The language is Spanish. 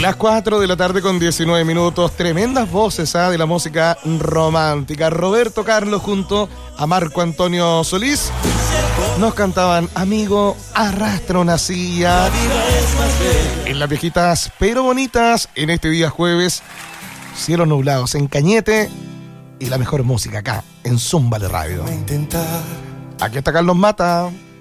Las 4 de la tarde con 19 minutos. Tremendas voces de la música romántica. Roberto Carlos junto a Marco Antonio Solís nos cantaban Amigo, arrastra una silla. En las viejitas pero bonitas, en este día jueves, cielos nublados en Cañete y la mejor música acá en Zúmbale Radio. Aquí está Carlos Mata.